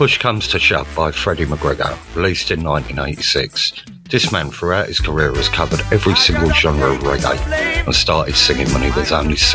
Push Comes to Shove by Freddie McGregor, released in 1986. This man throughout his career has covered every single genre of reggae and started singing when he was only